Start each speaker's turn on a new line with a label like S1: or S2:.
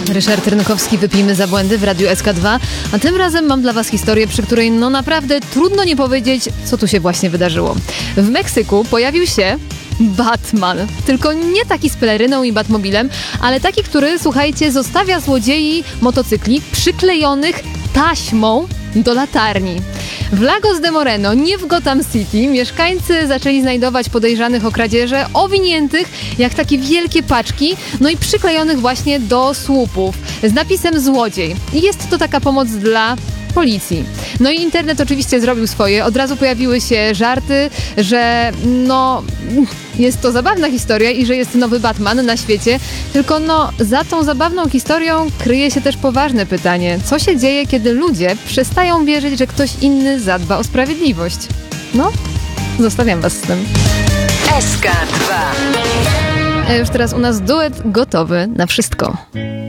S1: Ryszard Rynkowski, Wypijmy za błędy w Radiu SK2, a tym razem mam dla Was historię, przy której no naprawdę trudno nie powiedzieć, co tu się właśnie wydarzyło. W Meksyku pojawił się Batman. Tylko nie taki z peleryną i Batmobilem, ale taki, który, słuchajcie, zostawia złodziei motocykli przyklejonych taśmą do latarni. W Lagos de Moreno, nie w Gotham City, mieszkańcy zaczęli znajdować podejrzanych o kradzieże, owiniętych jak takie wielkie paczki, no i przyklejonych właśnie do słupów z napisem złodziej. I jest to taka pomoc dla policji. No i internet oczywiście zrobił swoje. Od razu pojawiły się żarty, że no jest to zabawna historia i że jest nowy Batman na świecie. Tylko no za tą zabawną historią kryje się też poważne pytanie. Co się dzieje, kiedy ludzie przestają wierzyć, że ktoś inny zadba o sprawiedliwość? No, zostawiam Was z tym.
S2: SK2.
S1: A już teraz u nas duet gotowy na wszystko.